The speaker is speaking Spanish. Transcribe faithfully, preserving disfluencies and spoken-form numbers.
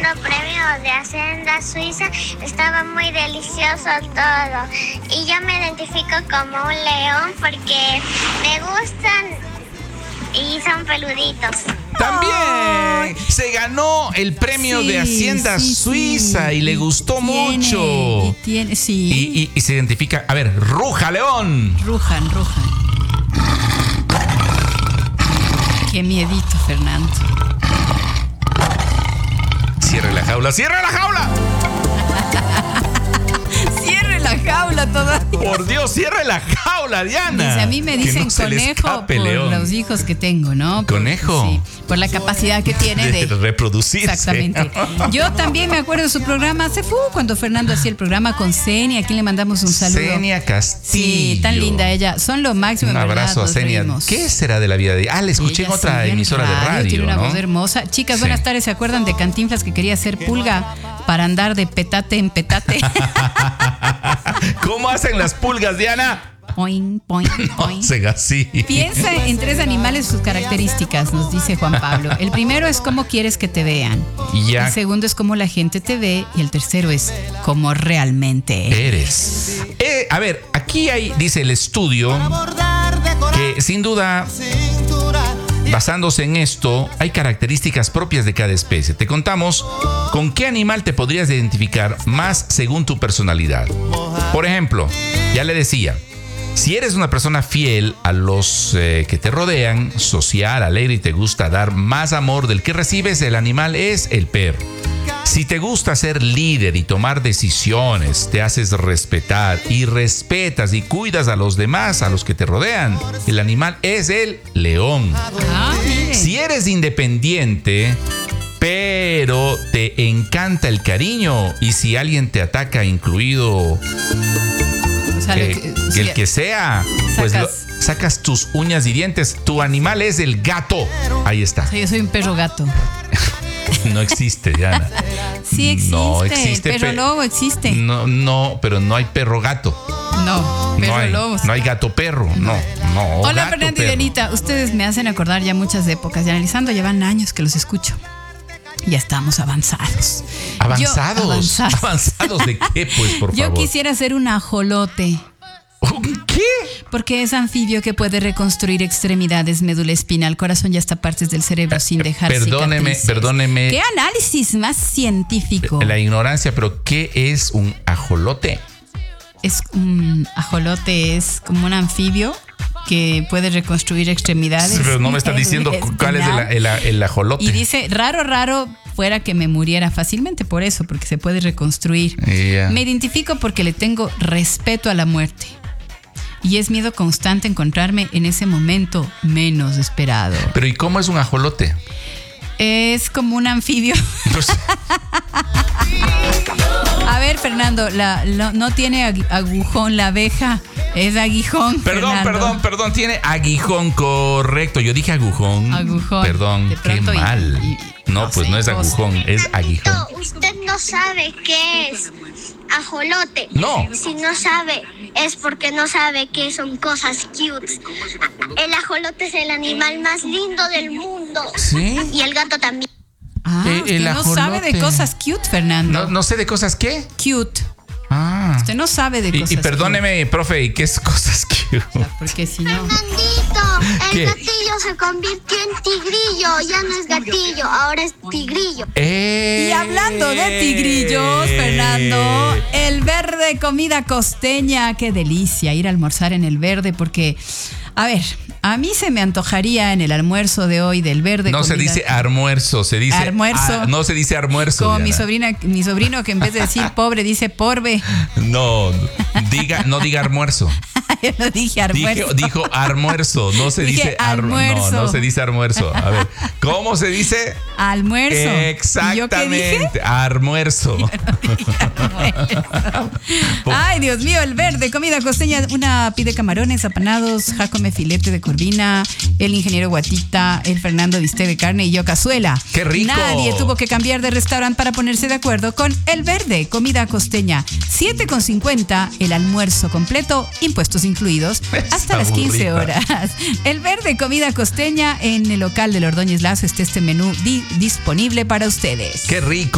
premio de Hacienda Suiza. Estaba muy delicioso todo. Y yo me identifico como un león porque me gustan y son peluditos. También se ganó el premio Sí, de Hacienda sí, Suiza sí. y le gustó Tiene, mucho. y tiene, sí. Y, y- y se identifica. A ver, ruja, león. Rujan, rujan. Qué miedito, Fernando. Cierre la jaula, cierre la jaula. Cierre la jaula todavía. Por Dios, cierre la jaula, Diana. Dice, a mí me Que dicen no se le conejo escape, por león. los hijos que tengo, ¿no? Por- ¿Conejo? Sí, por la capacidad que tiene De de... reproducirse. Exactamente. Yo también me acuerdo de su programa, se fue cuando Fernando hacía el programa con Senia, a quien le mandamos un saludo. Senia Castillo. Sí, tan linda ella. Son lo máximo, Un en verdad, abrazo a nos Senia. reímos. ¿Qué será de la vida de ella? Ah, la escuché en Ella otra sigue en emisora de radio, Tiene una ¿no? voz hermosa. Chicas, Sí. buenas tardes. ¿Se acuerdan de Cantinflas que quería ser pulga para andar de petate en petate? ¿Cómo hacen las pulgas, Diana? Poing, poing, No poing. hacen así. Piensa en tres animales, sus características, nos dice Juan Pablo. El primero es cómo quieres que te vean. Ya. El segundo es cómo la gente te ve. Y el tercero es cómo realmente eres. Eres. Eh, a ver, aquí hay, dice el estudio, que sin duda, basándose en esto, hay características propias de cada especie. Te contamos con qué animal te podrías identificar más según tu personalidad. Por ejemplo, ya le decía, si eres una persona fiel a los eh, que te rodean, social, alegre y te gusta dar más amor del que recibes, el animal es el perro. Si te gusta ser líder y tomar decisiones, te haces respetar y respetas y cuidas a los demás, a los que te rodean, el animal es el león. Ah, mire. Si eres independiente, pero te encanta el cariño y si alguien te ataca, incluido O sea, que, lo que- que sí, el que sea, pues sacas- lo- sacas tus uñas y dientes. Tu animal es el gato. Ahí está. o sea, yo soy un perro gato. No existe, Diana. Sí existe. No existe. El perro pe- lobo existe. No, no, pero no hay perro gato. No, perro No hay, lobo. no hay gato perro. No, no. Hola, gato, Fernando y perro. Dianita. Ustedes me hacen acordar ya muchas épocas. Y analizando, llevan años que los escucho. Ya estamos avanzados. ¿Avanzados? Yo- avanzados. ¿Avanzados de qué, pues, por Yo favor? quisiera ser un ajolote. ¿Qué? Porque es anfibio que puede reconstruir extremidades, médula espinal, corazón y hasta partes del cerebro sin dejar Perdóneme, cicatrices. perdóneme. ¿Qué análisis más científico? La ignorancia, pero ¿qué es un ajolote? Es un ajolote, es como un anfibio que puede reconstruir extremidades. Pero no me estás diciendo médula cuál es espinal. el, el- el ajolote. Y dice, raro, raro, fuera que me muriera fácilmente por eso, porque se puede reconstruir. Ya. Me identifico porque le tengo respeto a la muerte. Y es miedo constante encontrarme en ese momento menos esperado. Pero ¿y cómo es un ajolote? Es como un anfibio. Pues, A ver, Fernando, la, la- no tiene agu- agujón la abeja, es aguijón. perdón, Fernando. perdón, perdón. Tiene aguijón, correcto. Yo dije agujón. Agujón. Perdón, De qué pronto y- mal. y- no, no pues sé, no es cosas. agujón, es aguijón. Fernandito, usted no sabe qué es ajolote. No. Si no sabe, es porque no sabe qué son cosas cute. El ajolote es el animal más lindo del mundo. ¿Sí? Y el gato también. Ah, Eh, usted el no sabe de ajolote. cosas cute, Fernando. No, no sé de cosas qué. Cute. Ah. Usted no sabe de Y, cosas y perdóneme, profe, ¿y qué es cosas que? cute. Porque si no... Fernandito, el ¿Qué? gatillo se convirtió en tigrillo. Ya no es gatillo, ahora es tigrillo. Eh. Y hablando de tigrillos, Fernando, el verde comida costeña, qué delicia ir a almorzar en el verde porque, a ver, a mí se me antojaría en el almuerzo de hoy del verde No se comida- dice almuerzo, se dice Almuerzo. ah, no se dice almuerzo. como mi Diana. sobrina, mi sobrino que en vez de decir pobre dice porbe. No, diga, no diga almuerzo. Yo lo dije almuerzo. Dijo, dijo almuerzo, no se Dije dice ar- almuerzo. No, no se dice almuerzo. A ver, ¿cómo se dice? Almuerzo. ¿Y yo qué dije? Exactamente, almuerzo. Ay, Dios mío, el verde, comida costeña, una pide camarones, apanados, Jacome filete de corvina, el ingeniero Guatita, el Fernando bistec de carne y yo cazuela. ¡Qué rico! Nadie tuvo que cambiar de restaurante para ponerse de acuerdo con el verde, comida costeña. siete con cincuenta, el almuerzo completo, impuestos incluidos, hasta Está las quince aburrida. horas. El verde, comida costeña, en el local del Ordóñez Lazo está este menú di- disponible para ustedes. Qué rico.